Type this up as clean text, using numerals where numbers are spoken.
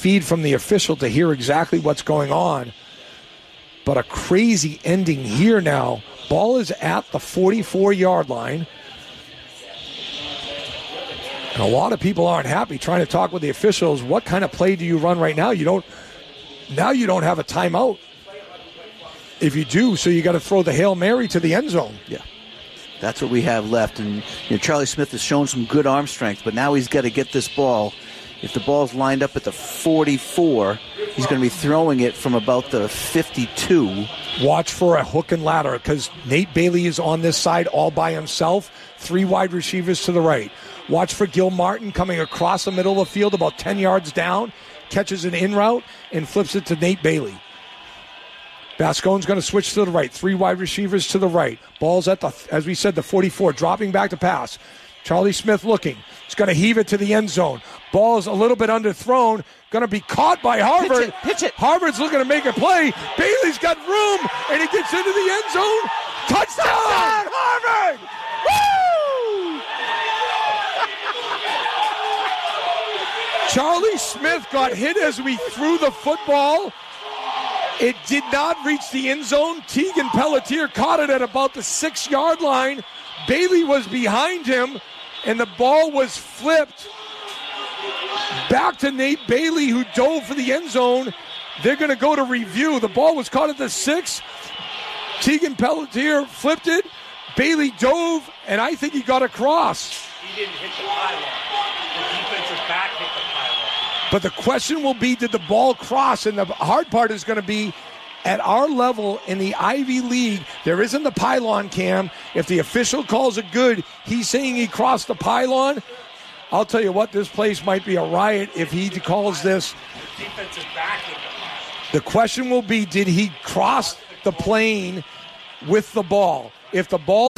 feed from the official to hear exactly what's going on. But a crazy ending here now. Ball is at the 44-yard line. And a lot of people aren't happy trying to talk with the officials. What kind of play do you run right now? You don't have a timeout. If you do, so you got to throw the Hail Mary to the end zone. Yeah. That's what we have left. And Charlie Smith has shown some good arm strength, but now he's got to get this ball. If the ball's lined up at the 44, he's going to be throwing it from about the 52. Watch for a hook and ladder because Nate Bailey is on this side all by himself. 3 wide receivers to the right. Watch for Gil Martin coming across the middle of the field about 10 yards down, catches an in route, and flips it to Nate Bailey. Bascone's going to switch to the right. 3 wide receivers to the right. Ball's at the, as we said, the 44, dropping back to pass. Charlie Smith looking. He's going to heave it to the end zone. Ball's a little bit underthrown. Going to be caught by Harvard. Pitch it. Harvard's looking to make a play. Bailey's got room, and he gets into the end zone. Touchdown, Harvard! Woo! Charlie Smith got hit as we threw the football. It did not reach the end zone. Tegan Pelletier caught it at about the 6-yard line. Bailey was behind him, and the ball was flipped back to Nate Bailey, who dove for the end zone. They're going to go to review. The ball was caught at the 6. Tegan Pelletier flipped it. Bailey dove, and I think he got across. He didn't hit the pylon. The defensive back hit the pylon. But the question will be, did the ball cross? And the hard part is going to be, at our level in the Ivy League, there isn't the pylon cam. If the official calls it good, he's saying he crossed the pylon. I'll tell you what, this place might be a riot if he calls this. Defensive back hit the pylon. The question will be, did he cross the plane with the ball? If the ball